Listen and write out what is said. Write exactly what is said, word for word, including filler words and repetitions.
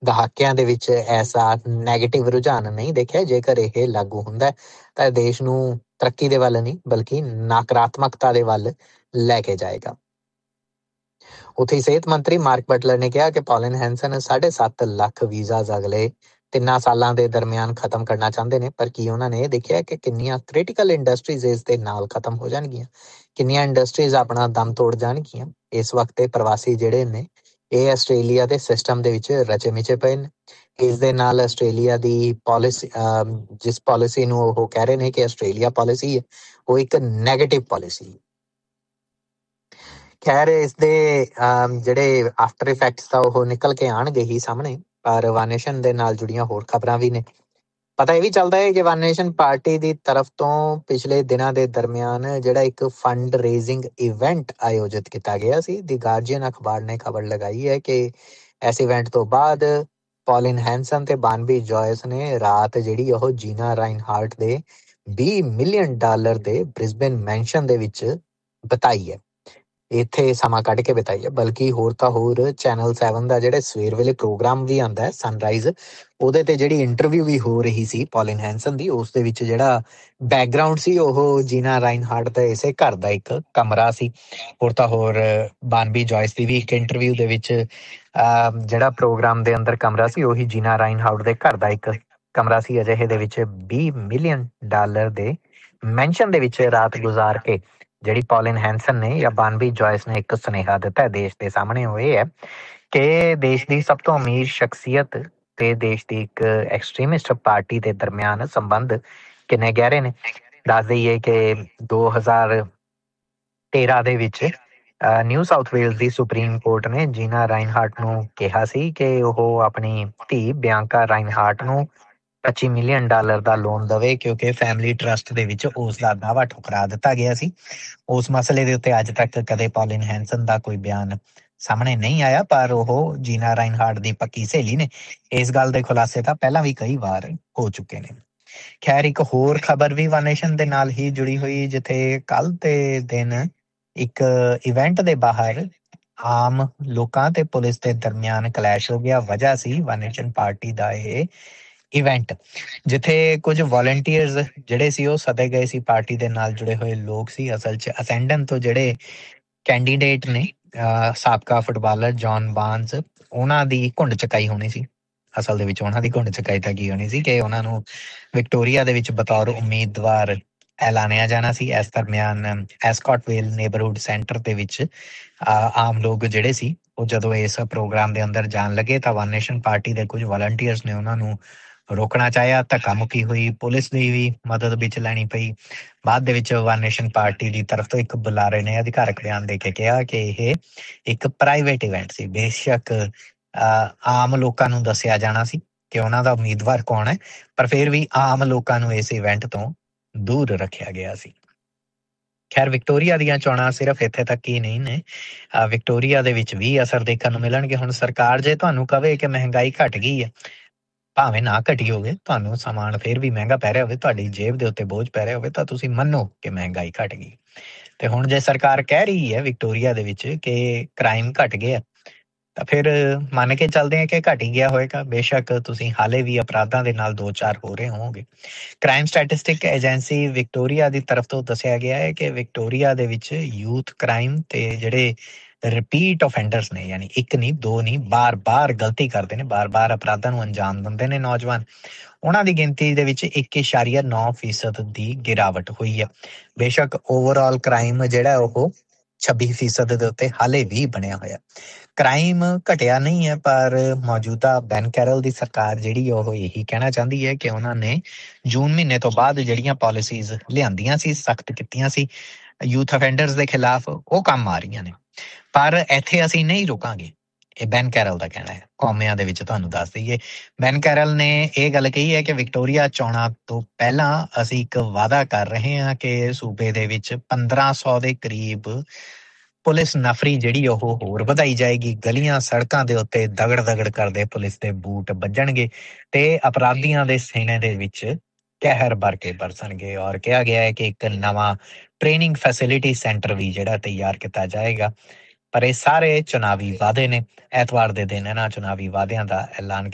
ਦਹਾਕਿਆਂ ਦੇ ਵਿੱਚ ਐਸਾ ਨੈਗੇਟਿਵ ਰੁਝਾਨ ਨਹੀਂ ਦੇਖਿਆ। ਜੇਕਰ ਇਹ ਲਾਗੂ ਹੁੰਦਾ ਤਾਂ ਦੇਸ਼ ਨੂੰ ਤਰੱਕੀ ਦੇ ਵੱਲ ਨਹੀਂ ਬਲਕਿ ਨਕਾਰਾਤਮਕਤਾ ਦੇ ਵੱਲ ਲੈ ਕੇ ਜਾਏਗਾ। ਉੱਥੇ ਸਿਹਤ ਮੰਤਰੀ ਮਾਰਕ ਬਟਲਰ ਨੇ ਕਿਹਾ ਕਿ ਪੌਲਿਨ ਹੈਂਸਨ ਸਾਢੇ ਸੱਤ ਲੱਖ ਵੀਜ਼ਾਜ਼ ਅਗਲੇ ਤਿੰਨਾਂ ਸਾਲਾਂ ਦੇ ਦਰਮਿਆਨ ਖਤਮ ਕਰਨਾ ਚਾਹੁੰਦੇ ਨੇ, ਪਰ ਕੀ ਉਹਨਾਂ ਨੇ ਇਹ ਦੇਖਿਆ ਕਿ ਕਿੰਨੀਆਂ ਕ੍ਰਿਟੀਕਲ ਇੰਡਸਟਰੀਜ਼ ਇਸ ਦੇ ਨਾਲ ਖਤਮ ਹੋ ਜਾਣਗੀਆਂ, ਕਿੰਨੀਆਂ ਇੰਡਸਟਰੀਜ਼ ਆਪਣਾ ਦਮ ਤੋੜ ਜਾਣਗੀਆਂ। ਇਸ ਵਕਤ ਇਹ ਪ੍ਰਵਾਸੀ ਜਿਹੜੇ ਨੇ ਇਹ ਆਸਟ੍ਰੇਲੀਆ ਦੇ ਸਿਸਟਮ ਦੇ ਵਿੱਚ ਰਚੇ ਮਿਚੇ ਪਏ ਨੇ। ਇਸ ਦੇ ਨਾਲ ਆਸਟ੍ਰੇਲੀਆ ਦੀ ਪਾਲਿਸੀ, ਜਿਸ ਪਾਲਿਸੀ ਨੂੰ ਉਹ ਕਹਿ ਰਹੇ ਨੇ ਕਿ ਆਸਟ੍ਰੇਲੀਆ ਪਾਲਿਸੀ ਹੈ, ਉਹ ਇੱਕ ਨੈਗੇਟਿਵ ਪਾਲਿਸੀ ਹੈ। ਖੈਰ ਇਸਦੇ ਜਿਹੜੇ ਆਫਟਰ ਇਫੈਕਟਸ ਤਾਂ ਉਹ ਨਿਕਲ ਕੇ ਆਉਣਗੇ ਹੀ ਸਾਹਮਣੇ, ਪਰ ਵਨ ਨੇਸ਼ਨ ਦੇ ਨਾਲ ਜੁੜੀਆਂ ਹੋਰ ਖਬਰਾਂ ਵੀ ਨੇ। ਪਤਾ ਇਹ ਵੀ ਚੱਲਦਾ ਹੈ ਕਿ ਵਨ ਨੇਸ਼ਨ ਪਾਰਟੀ ਦੀ ਤਰਫ ਤੋਂ ਪਿਛਲੇ ਦਿਨਾਂ ਦੇ ਦਰਮਿਆਨ ਜਿਹੜਾ ਇੱਕ ਫੰਡ ਰੇਜ਼ਿੰਗ ਇਵੈਂਟ ਆਯੋਜਿਤ ਕੀਤਾ ਗਿਆ ਸੀ। ਦੀ ਗਾਰਜੀਅਨ ਅਖਬਾਰ ਨੇ ਖਬਰ ਲਗਾਈ ਹੈ ਕਿ ਇਸ ਇਵੈਂਟ ਤੋਂ ਬਾਅਦ ਪੌਲਿਨ ਹੈਂਸਨ ਤੇ ਬਾਨਬੀ ਜੋਇਸ ਨੇ ਰਾਤ ਜਿਹੜੀ ਉਹ ਜੀਨਾ ਰਾਈਨਹਾਰਟ ਦੇ ਵੀਹ ਮਿਲੀਅਨ ਡਾਲਰ ਦੇ ਬ੍ਰਿਸਬੇਨ ਮੈਂਸ਼ਨ ਦੇ ਵਿੱਚ ਬਿਤਾਈ ਹੈ। ਇੱਥੇ ਸਮਾਂ ਕੱਢ ਕੇ ਬਿਤਾਈ ਹੈ। ਬਲਕਿ ਹੋਰ ਤਾਂ ਹੋਰ ਚੈਨਲ ਸੈਵਨ ਦਾ ਜਿਹੜਾ ਸਵੇਰ ਵੇਲੇ ਪ੍ਰੋਗਰਾਮ ਵੀ ਆਉਂਦਾ ਹੈ ਸਨਰਾਈਜ਼, ਉਹਦੇ ਤੇ ਜਿਹੜੀ ਇੰਟਰਵਿਊ ਵੀ ਹੋ ਰਹੀ ਸੀ ਪੌਲਿਨ ਹੈਂਸਨ ਦੀ, ਉਸ ਦੇ ਵਿੱਚ ਜਿਹੜਾ ਬੈਕਗਰਾਊਂਡ ਸੀ ਉਹ ਜੀਨਾ ਰਾਈਨਹਾਰਟ ਦਾ ਇਸੇ ਘਰ ਦਾ ਇੱਕ ਕਮਰਾ ਸੀ। ਹੋਰ ਤਾਂ ਹੋਰ ਬਾਨਬੀ ਜੋਇਸ ਦੀ ਵੀ ਇੱਕ ਇੰਟਰਵਿਊ ਦੇ ਵਿੱਚ ਜਿਹੜਾ ਪ੍ਰੋਗਰਾਮ ਦੇ ਅੰਦਰ ਕਮਰਾ ਸੀ ਉਹੀ ਜੀਨਾ ਰਾਈਨਹਾਰਟ ਦੇ ਘਰ ਦਾ ਇੱਕ ਕਮਰਾ ਸੀ। ਅਜਿਹੇ ਦੇ ਵਿੱਚ ਵੀਹ ਮਿਲੀਅਨ ਡਾਲਰ ਦੇ ਮੈਂਸ਼ਨ ਦੇ ਵਿੱਚ ਰਾਤ ਗੁਜ਼ਾਰ ਕੇ ਜਿਹੜੀ ਪੌਲਿਨ ਹੈਂਸਨ ਨੇ ਜਾਂ ਬਾਨਬੀ ਜੋਇਸ ਨੇ ਇੱਕ ਸੁਨੇਹਾ ਦਿੱਤਾ ਦੇਸ਼ ਦੇ ਸਾਹਮਣੇ, ਉਹ ਇਹ ਹੈ ਕਿ ਦੇਸ਼ ਦੀ ਸਭ ਤੋਂ ਅਮੀਰ ਸ਼ਖਸੀਅਤ ਤੇ ਦੇਸ਼ ਦੀ ਇੱਕ ਐਕਸਟ੍ਰੀਮਿਸਟ ਪਾਰਟੀ ਦੇ ਦਰਮਿਆਨ ਸੰਬੰਧ ਕਿੰਨੇ ਗਹਿਰੇ ਨੇ। ਦੱਸ ਦਈਏ ਕਿ ਦੋ ਹਜ਼ਾਰ ਤੇਰਾਂ ਦੇ ਵਿੱਚ ਨਿਊ ਸਾਊਥ ਵੇਲਜ਼ ਦੀ ਸੁਪਰੀਮ ਕੋਰਟ ਨੇ ਜੀਨਾ ਰਾਈਨਹਾਰਟ ਨੂੰ ਕਿਹਾ ਸੀ ਕਿ ਉਹ ਆਪਣੀ ਧੀ ਬਿਆਂਕਾ ਰਾਈਨਹਾਰਟ ਨੂੰ ਪੱਚੀ ਮਿਲੀਅਨ ਡਾਲਰ ਦਾ ਲੋਨ ਦੇਵੇ, ਕਿਉਂਕਿ ਫੈਮਿਲੀ ਟਰਸਟ ਦੇ ਵਿੱਚ ਉਸ ਦਾ ਦਾਅਵਾ ਠੁਕਰਾ ਦਿੱਤਾ ਗਿਆ ਸੀ। ਉਸ ਮਸਲੇ ਦੇ ਉੱਤੇ ਅੱਜ ਤੱਕ ਕਦੇ ਪੌਲਿਨ ਹੈਂਸਨ ਦਾ ਕੋਈ ਬਿਆਨ ਸਾਹਮਣੇ ਨਹੀਂ ਆਇਆ, ਪਰ ਉਹ ਜੀਨਾ ਰਾਈਨਹਾਰਟ ਦੀ ਪੱਕੀ ਸਹੇਲੀ ਨੇ। ਇਸ ਗੱਲ ਦੇ ਖੁਲਾਸੇ ਤਾਂ ਪਹਿਲਾਂ ਵੀ ਕਈ ਵਾਰ ਹੋ ਚੁੱਕੇ ਨੇ। ਖੈਰ ਇੱਕ ਹੋਰ ਖਬਰ ਵੀ ਵਨ ਨੇਸ਼ਨ ਦੇ ਨਾਲ ਹੀ ਜੁੜੀ ਹੋਈ, ਜਿੱਥੇ ਕੱਲ ਦੇ ਦਿਨ ਇੱਕ ਇਵੈਂਟ ਦੇ ਬਾਹਰ ਆਮ ਲੋਕਾਂ ਤੇ ਪੁਲਿਸ ਦੇ ਦਰਮਿਆਨ ਕਲੈਸ਼ ਹੋ ਗਿਆ। ਵਜ੍ਹਾ ਸੀ ਵਨ ਨੇਸ਼ਨ ਪਾਰਟੀ ਦਾ ਇਹ ਇਵੈਂਟ, ਜਿੱਥੇ ਕੁਝ ਵਾਲੰਟੀਅਰਸ ਜਿਹੜੇ ਸੀ ਉਹ ਸੱਦੇ ਗਏ ਸੀ, ਪਾਰਟੀ ਦੇ ਨਾਲ ਜੁੜੇ ਹੋਏ ਲੋਕ ਸੀ। ਅਸਲ 'ਚ ਅਸੈਂਡਨ ਤੋਂ ਜਿਹੜੇ ਕੈਂਡੀਡੇਟ ਨੇ ਸਾਬਕਾ ਫੁੱਟਬਾਲਰ ਜੌਨ ਬਾਰਨਸ, ਉਹਨਾਂ ਦੀ ਘੁੰਡ ਚੁਕਾਈ ਹੋਣੀ ਸੀ। ਅਸਲ ਦੇ ਵਿੱਚ ਉਹਨਾਂ ਦੀ ਘੁੰਡ ਚੁਕਾਈ ਤਾਂ ਕੀ ਹੋਣੀ ਸੀ ਕਿ ਉਹਨਾਂ ਨੂੰ ਵਿਕਟੋਰੀਆ ਦੇ ਵਿੱਚ ਬਤੌਰ ਉਮੀਦਵਾਰ ਐਲਾਨਿਆ ਜਾਣਾ ਸੀ। ਇਸ ਦਰਮਿਆਨ ਐਸਕੋਟਵੇਲ ਨੇਬਰਹੁੱਡ ਸੈਂਟਰ ਦੇ ਵਿੱਚ ਆਮ ਲੋਕ ਜਿਹੜੇ ਸੀ ਉਹ ਜਦੋਂ ਇਸ ਪ੍ਰੋਗਰਾਮ ਦੇ ਅੰਦਰ ਜਾਣ ਲੱਗੇ ਤਾਂ ਵਨ ਨੇਸ਼ਨ ਪਾਰਟੀ ਦੇ ਕੁਝ ਵਾਲੰਟੀਅਰਸ ਨੇ ਉਹਨਾਂ ਨੂੰ ਰੋਕਣਾ ਚਾਹਿਆ। ਧੱਕਾ ਮੁੱਕੀ ਹੋਈ, ਪੁਲਿਸ ਦੀ ਵੀ ਮਦਦ ਵਿੱਚ ਲੈਣੀ ਪਈ। ਬਾਅਦ ਦੇ ਵਿੱਚ ਵਨ ਨੇਸ਼ਨ ਪਾਰਟੀ ਦੀ ਤਰਫ ਤੋਂ ਇੱਕ ਬੁਲਾਰੇ ਨੇ ਅਧਿਕਾਰਕ ਬਿਆਨ ਦੇ ਕੇ ਕਿਹਾ ਕਿ ਇਹ ਇੱਕ ਪ੍ਰਾਈਵੇਟ ਇਵੈਂਟ ਸੀ। ਬੇਸ਼ੱਕ ਆਮ ਲੋਕਾਂ ਨੂੰ ਦੱਸਿਆ ਜਾਣਾ ਸੀ ਕਿ ਉਹਨਾਂ ਦਾ ਉਮੀਦਵਾਰ ਕੌਣ ਹੈ, ਪਰ ਫਿਰ ਵੀ ਆਮ ਲੋਕਾਂ ਨੂੰ ਇਸ ਇਵੈਂਟ ਤੋਂ ਦੂਰ ਰੱਖਿਆ ਗਿਆ ਸੀ। ਖੈਰ ਵਿਕਟੋਰੀਆ ਦੀਆਂ ਚੋਣਾਂ ਸਿਰਫ ਇੱਥੇ ਤੱਕ ਹੀ ਨਹੀਂ ਨੇ, ਵਿਕਟੋਰੀਆ ਦੇ ਵਿੱਚ ਵੀ ਅਸਰ ਦੇਖਣ ਨੂੰ ਮਿਲਣਗੇ। ਹੁਣ ਸਰਕਾਰ ਜੇ ਤੁਹਾਨੂੰ ਕਵੇ ਕਿ ਮਹਿੰਗਾਈ ਘਟ ਗਈ ਹੈ, ਭਾਵੇਂ ਨਾ ਘਟੀ ਹੋਵੇ, ਤੁਹਾਨੂੰ ਸਮਾਨ ਫਿਰ ਵੀ ਮਹਿੰਗਾ ਪੈ ਰਿਹਾ ਹੋਵੇ, ਤੁਹਾਡੀ ਜੇਬ ਦੇ ਉੱਤੇ ਬੋਝ ਪੈ ਰਿਹਾ ਹੋਵੇ, ਤਾਂ ਤੁਸੀਂ ਮੰਨੋ ਕਿ ਮਹਿੰਗਾਈ ਘਟ ਗਈ। ਤੇ ਹੁਣ ਜੇ ਸਰਕਾਰ ਕਹਿ ਰਹੀ ਹੈ ਵਿਕਟੋਰੀਆ ਦੇ ਵਿੱਚ ਕਿ ਕ੍ਰਾਈਮ ਘਟ ਗਿਆ, ਤਾਂ ਫਿਰ ਮੰਨ ਕੇ ਚੱਲਦੇ ਹਾਂ ਕਿ ਘਟ ਹੀ ਗਿਆ ਹੋਏਗਾ। ਬੇਸ਼ੱਕ ਤੁਸੀਂ ਹਾਲੇ ਵੀ ਅਪਰਾਧਾਂ ਦੇ ਨਾਲ ਦੋ ਚਾਰ ਹੋ ਰਹੇ ਹੋਵੋਗੇ। ਕ੍ਰਾਈਮ ਸਟੈਟਿਸਟਿਕ ਏਜੰਸੀ ਵਿਕਟੋਰੀਆ ਦੀ ਤਰਫ ਤੋਂ ਦੱਸਿਆ ਗਿਆ ਹੈ ਕਿ ਵਿਕਟੋਰੀਆ ਦੇ ਵਿੱਚ ਯੂਥ ਕ੍ਰਾਈਮ ਤੇ ਜਿਹੜੇ ਰਿਪੀਟ ਓਫੈਂਡਰਸ ਨੇ, ਯਾਨੀ ਇੱਕ ਨਹੀਂ ਦੋ ਨਹੀਂ, ਬਾਰ ਬਾਰ ਗਲਤੀ ਕਰਦੇ ਨੇ, ਬਾਰ ਬਾਰ ਅਪਰਾਧਾਂ ਨੂੰ ਅੰਜਾਮ ਦਿੰਦੇ ਨੇ ਨੌਜਵਾਨ, ਉਹਨਾਂ ਦੀ ਗਿਣਤੀ ਦੇ ਵਿੱਚ ਇੱਕ ਇਸ਼ਾਰੀਆ ਨੌ ਫੀਸਦ ਦੀ ਗਿਰਾਵਟ ਹੋਈ ਹੈ। ਬੇਸ਼ੱਕ ਓਵਰਆਲ ਕ੍ਰਾਈਮ ਜਿਹੜਾ ਉਹ ਛੱਬੀ ਫੀਸਦ ਦੇ ਉੱਤੇ ਹਾਲੇ ਵੀ ਬਣਿਆ ਹੋਇਆ। ਕ੍ਰਾਈਮ ਘਟਿਆ ਨਹੀਂ ਹੈ, ਪਰ ਮੌਜੂਦਾ ਬੈਨ ਕੈਰਲ ਦੀ ਸਰਕਾਰ ਜਿਹੜੀ ਉਹ ਇਹੀ ਕਹਿਣਾ ਚਾਹੁੰਦੀ ਹੈ ਕਿ ਉਹਨਾਂ ਨੇ ਜੂਨ ਮਹੀਨੇ ਤੋਂ ਬਾਅਦ ਜਿਹੜੀਆਂ ਪਾਲਿਸੀਜ਼ ਲਿਆਂਦੀਆਂ ਸੀ, ਸਖਤ ਕੀਤੀਆਂ ਸੀ ਯੂਥ ਅਫੈਂਡਰਸ ਦੇ ਖਿਲਾਫ, ਉਹ ਕੰਮ ਆ ਰਹੀਆਂ ਨੇ। ਪਰ ਇੱਥੇ ਅਸੀਂ ਨਹੀਂ ਰੁਕਾਂਗੇ, ਇਹ ਬੈਨ ਕੈਰਲ ਦਾ ਕਹਿਣਾ ਹੈ। ਕੌਮਿਆਂ ਦੇ ਵਿੱਚ ਤੁਹਾਨੂੰ ਦੱਸ ਦਈਏ, ਬੈਨ ਕੈਰਲ ਨੇ ਇਹ ਗੱਲ ਕਹੀ ਹੈ ਕਿ ਵਿਕਟੋਰੀਆ ਚੋਣਾਂ ਤੋਂ ਪਹਿਲਾਂ ਅਸੀਂ ਇੱਕ ਵਾਅਦਾ ਕਰ ਰਹੇ ਹਾਂ ਕਿ ਸੂਬੇ ਦੇ ਵਿੱਚ ਪੰਦਰਾਂ ਸੌ ਦੇ ਕਰੀਬ ਪੁਲਿਸ ਨਫਰੀ ਜਿਹੜੀ ਉਹ ਹੋਰ ਵਧਾਈ ਜਾਏਗੀ। ਗਲੀਆਂ ਸੜਕਾਂ ਦੇ ਉੱਤੇ ਦਗੜ ਦਗੜ ਕਰਦੇ ਪੁਲਿਸ ਦੇ ਬੂਟ ਵੱਜਣਗੇ ਤੇ ਅਪਰਾਧੀਆਂ ਦੇ ਸੀਨੇ ਦੇ ਵਿੱਚ ਕਹਿਰ ਭਰ ਕੇ ਬਰਸਣਗੇ। ਔਰ ਕਿਹਾ ਗਿਆ ਹੈ ਕਿ ਇੱਕ ਨਵਾਂ ਟ੍ਰੇਨਿੰਗ ਫੈਸਿਲਿਟੀ ਸੈਂਟਰ ਵੀ ਜਿਹੜਾ ਤਿਆਰ ਕੀਤਾ ਜਾਏਗਾ। ਪਰ ਇਹ ਸਾਰੇ ਚੁਣਾਵੀ ਵਾਅਦੇ ਨੇ। ਐਤਵਾਰ ਦੇ ਦਿਨ ਇਹਨਾਂ ਚੁਣਾਵੀ ਵਾਅਦਿਆਂ ਦਾ ਐਲਾਨ